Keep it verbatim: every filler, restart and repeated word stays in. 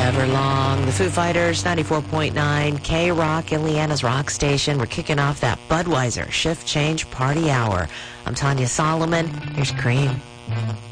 Everlong, the Foo Fighters, ninety-four point nine K-Rock, Indiana's rock station. We're kicking off that Budweiser Shift Change Party Hour. I'm Tanya Solomon. Here's Cream.